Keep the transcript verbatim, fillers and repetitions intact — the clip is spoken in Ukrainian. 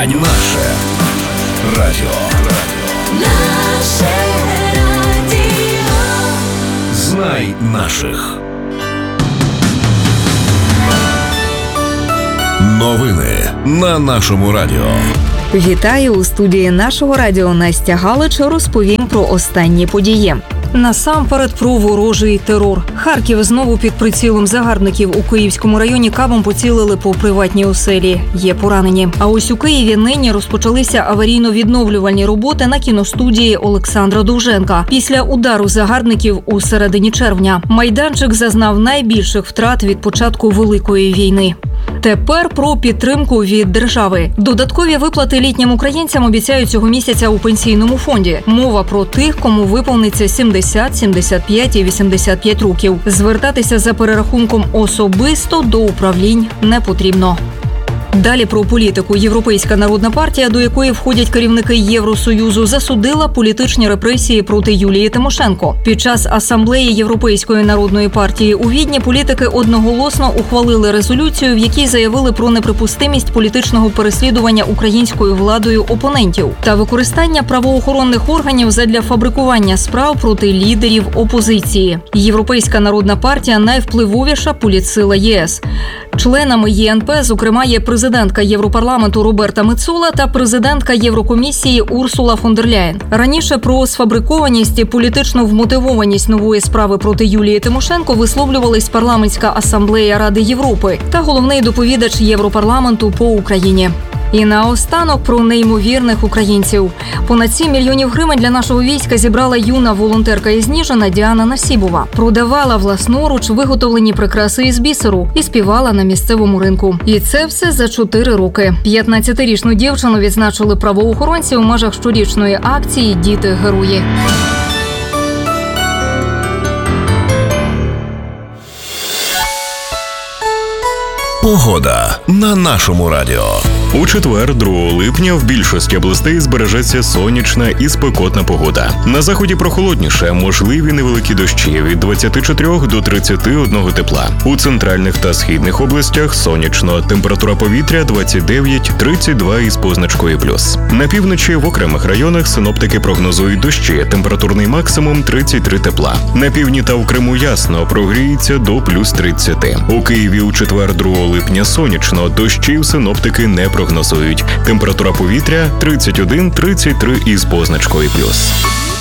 радіо. Наше радіо. Наше радіо. Знай наших. Новини на нашому радіо. Вітаю у студії нашого радіо. Настя Галич розповім про останні події. Насамперед про ворожий терор. Харків знову під прицілом загарбників. У Київському районі кабом поцілили по приватній оселі. Є поранені. А ось у Києві нині розпочалися аварійно-відновлювальні роботи на кіностудії Олександра Довженка. Після удару загарбників у середині червня. Майданчик зазнав найбільших втрат від початку Великої війни. Тепер про підтримку від держави. Додаткові виплати літнім українцям обіцяють цього місяця у пенсійному фонді. Мова про тих, кому виповниться сімдесят, сімдесят п'ять і вісімдесят п'ять років. Звертатися за перерахунком особисто до управлінь не потрібно. Далі про політику. Європейська народна партія, до якої входять керівники Євросоюзу, засудила політичні репресії проти Юлії Тимошенко. Під час асамблеї Європейської народної партії у Відні політики одноголосно ухвалили резолюцію, в якій заявили про неприпустимість політичного переслідування українською владою опонентів та використання правоохоронних органів задля фабрикування справ проти лідерів опозиції. Європейська народна партія – найвпливовіша політсила ЄС. Членами ЄНП, зокрема, є президентка Європарламенту Роберта Мецола та президентка Єврокомісії Урсула фон дер Ляєн. Раніше про сфабрикованість і політичну вмотивованість нової справи проти Юлії Тимошенко висловлювались Парламентська асамблея Ради Європи та головний доповідач Європарламенту по Україні. І наостанок про неймовірних українців. Понад сім мільйонів гривень для нашого війська зібрала юна волонтерка із Ніжина Діана Насібова. Продавала власноруч виготовлені прикраси із бісеру і співала на місцевому ринку. І це все за чотири роки. п'ятнадцятирічну дівчину відзначили правоохоронці у межах щорічної акції «Діти-герої». Погода на нашому радіо. У четвер, другого липня, в більшості областей збережеться сонячна і спекотна погода. На заході прохолодніше, можливі невеликі дощі від двадцяти чотирьох до тридцяти одного тепла. У центральних та східних областях сонячно, температура повітря двадцять дев'ять - тридцять два із позначкою плюс. На півночі в окремих районах синоптики прогнозують дощі, температурний максимум тридцять три тепла. На півдні та в Криму ясно, прогріється до плюс тридцяти. У Києві у четвер, другого липня сонячно, дощів синоптики не прогнозують. Температура повітря тридцять один - тридцять три із позначкою плюс.